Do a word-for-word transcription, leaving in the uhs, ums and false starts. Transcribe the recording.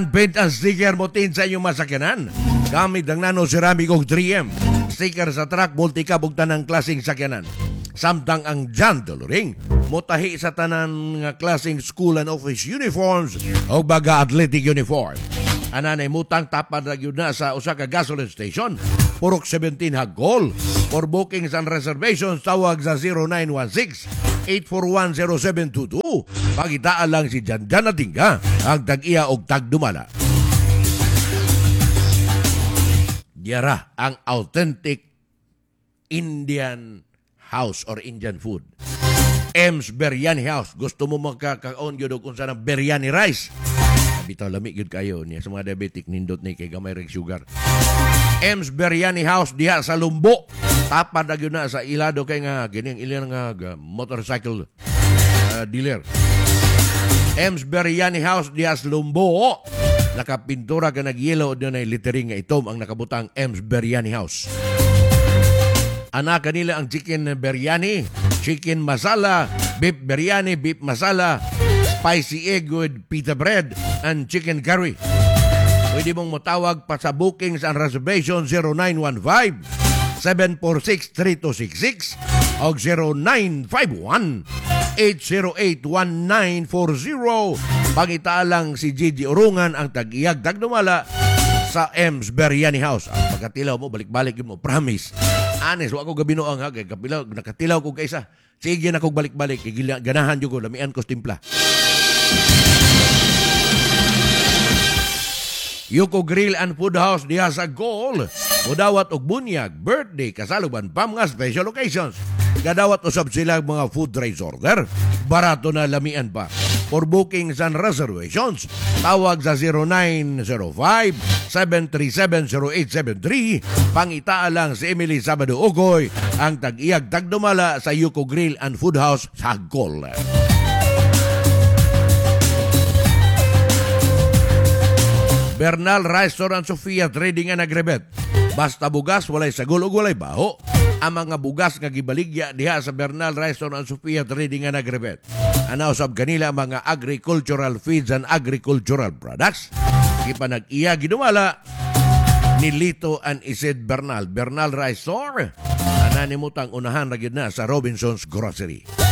Paint ang sticker mo tin sa inyong masakyanan. Gamit ang nano ceramic og three M. Sticker sa truck, multi-cab ug tanang klaseng sakyanan. Samtang ang John Deloring, mutahi sa tanan nga klaseng school and office uniforms o baga athletic uniform. Ananay mutang tapad na yun na sa usa ka gasoline station. Purok seventeen Hagol. For bookings and reservations, tawag sa zero nine one six, eight four one, zero seven two two. Pagitaan lang si Jan Jan na Tingga, ang tag-iya og tagdumala. Yara ang authentic Indian house or Indian food. M's Biryani House. Gusto mo makakaon yun kung saan ang biryani rice. Bitaw lamig yun kayo niya sa mga diabetic nindot ni kay gamay ring sugar. M's Biryani House diha sa Lumbo. Tapad na yun na sa ilado kay nga gining ilan nga uh, motorcycle uh, dealer. M's Biryani House diha sa Lumbo. Nakapintura ka nag-yellow doon ay littering nga itom ang nakabutang M's Biryani House. Ana kanila ang chicken biryani, chicken masala, beef biryani, beef masala, spicy egg with pita bread, and chicken curry. Pwede mong matawag pa sa bookings and reservation zero nine one five, seven four six, three two six six o zero nine five one, eight zero eight, one nine four zero. Pangitaalang si Gigi Urungan ang tag-iyag tagdumala sa M's Biryani House. Ang pagkatilaw mo, balik-balik mo, promise. Honest, wako gabinoang ha, kay kapilaw, nakatilaw ko kaysa. Sige na kong balik-balik, ganahan nyo ko, lamian ko timpla. Yuko Grill and Food House diha sa Goal. Mudawat og bunyag, birthday, kasaluban, pam nga special occasions. Gadawat usab sila mga food race order. Barato na lamian pa. For bookings and reservations, tawag sa zero nine zero five, seven three seven, zero eight seven three. Pangitaan lang si Emily Sabado Ugoy, ang tag-iyag tagdumala sa Yuko Grill and Food House sa Goal. Bernal Restaurant Sofia Trading and Agrebet. Basta bugas, walay sagol o walay baho. Ang mga bugas nga gibaligya diha sa Bernal Restaurant Sofia Trading and Agrebet. Anaw sab kanila mga agricultural feeds and agricultural products. Ipanag-iya ginumala ni Lito and Isid Bernal. Bernal Rice Store. Ananimutang unahan na gid na sa Robinson's Grocery.